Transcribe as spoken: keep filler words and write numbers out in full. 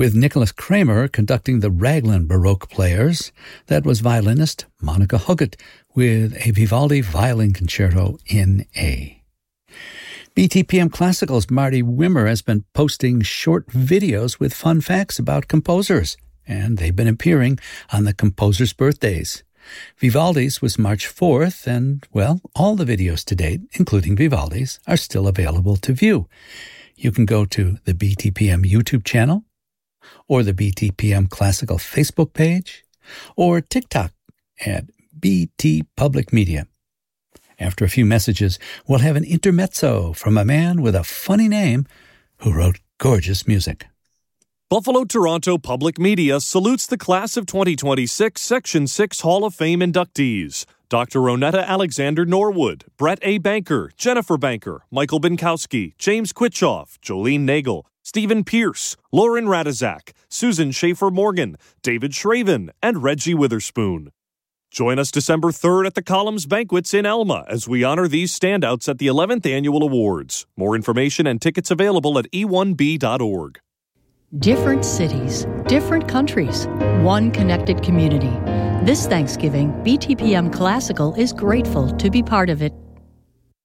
with Nicholas Kramer conducting the Raglan Baroque Players. That was violinist Monica Huggett with a Vivaldi Violin Concerto in A. B T P M Classical's Marty Wimmer has been posting short videos with fun facts about composers, and they've been appearing on the composers' birthdays. Vivaldi's was March fourth, and, well, all the videos to date, including Vivaldi's, are still available to view. You can go to the B T P M YouTube channel, or the B T P M Classical Facebook page, or TikTok at B T Public Media. After a few messages, we'll have an intermezzo from a man with a funny name who wrote gorgeous music. Buffalo Toronto Public Media salutes the class of twenty twenty-six Section six Hall of Fame inductees. Doctor Ronetta Alexander Norwood, Brett A. Banker, Jennifer Banker, Michael Binkowski, James Quitchoff, Jolene Nagel, Stephen Pierce, Lauren Radizak, Susan Schaefer-Morgan, David Shraven, and Reggie Witherspoon. Join us December third at the Columns Banquets in Elma as we honor these standouts at the eleventh Annual Awards. More information and tickets available at e one b dot org. Different cities, different countries, one connected community. This Thanksgiving, B T P M Classical is grateful to be part of it.